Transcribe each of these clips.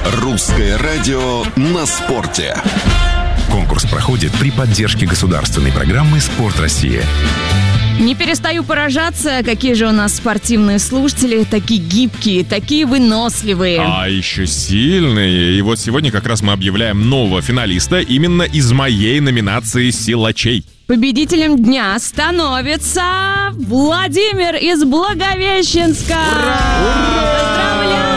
Русское радио на спорте. Конкурс проходит при поддержке государственной программы «Спорт России». Не перестаю поражаться, какие же у нас спортивные слушатели, такие гибкие, такие выносливые. А еще сильные. И вот сегодня как раз мы объявляем нового финалиста именно из моей номинации «Силачей». Победителем дня становится Владимир из Благовещенска. Поздравляем!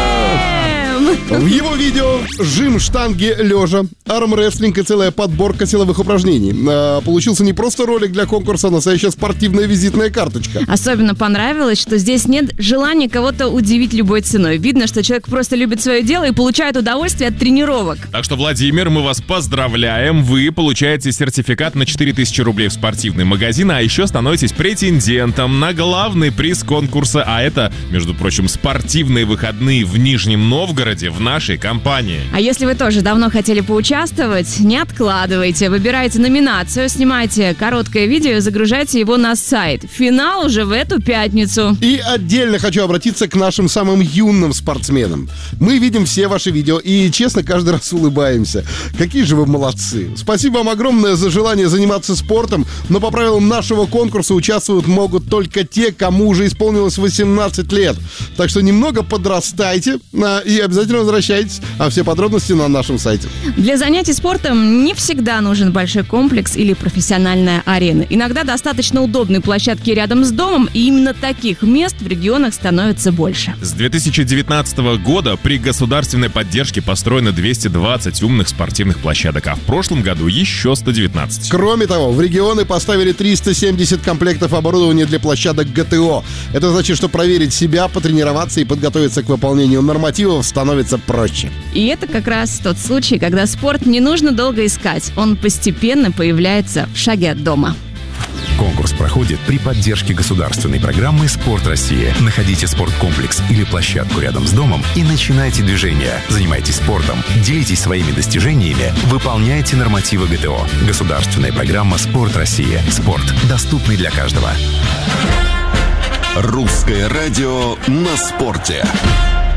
В его видео жим штанги лежа, армрестлинг и целая подборка силовых упражнений. Получился не просто ролик для конкурса, а настоящая спортивная визитная карточка. Особенно понравилось, что здесь нет желания кого-то удивить любой ценой. Видно, что человек просто любит свое дело и получает удовольствие от тренировок. Так что, Владимир, мы вас поздравляем. Вы получаете сертификат на 4000 рублей в спортивный магазин, а еще становитесь претендентом на главный приз конкурса. А это, между прочим, спортивные выходные в Нижнем Новгороде в нашей компании. А если вы тоже давно хотели поучаствовать, не откладывайте. Выбирайте номинацию, снимайте короткое видео и загружайте его на сайт. Финал уже в эту пятницу. И отдельно хочу обратиться к нашим самым юным спортсменам. Мы видим все ваши видео и, честно, каждый раз улыбаемся. Какие же вы молодцы. Спасибо вам огромное за желание заниматься спортом, но по правилам нашего конкурса участвовать могут только те, кому уже исполнилось 18 лет. Так что немного подрастайте и обязательно возвращайтесь, а все подробности на нашем сайте. Для занятий спортом не всегда нужен большой комплекс или профессиональная арена. Иногда достаточно удобной площадки рядом с домом, и именно таких мест в регионах становится больше. С 2019 года при государственной поддержке построено 220 умных спортивных площадок, а в прошлом году еще 119. Кроме того, в регионы поставили 370 комплектов оборудования для площадок ГТО. Это значит, что проверить себя, потренироваться и подготовиться к выполнению нормативов становится проще. И это как раз тот случай, когда спорт не нужно долго искать. Он постепенно появляется в шаге от дома. Конкурс проходит при поддержке государственной программы «Спорт России». Находите спорткомплекс или площадку рядом с домом и начинайте движение. Занимайтесь спортом, делитесь своими достижениями, выполняйте нормативы ГТО. Государственная программа «Спорт России». Спорт, доступный для каждого. Русское радио на спорте.